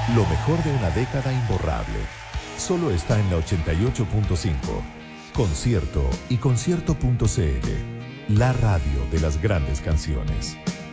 Lo mejor de una década imborrable. Solo está en la 88.5. Concierto y concierto.cl. La radio de las grandes canciones.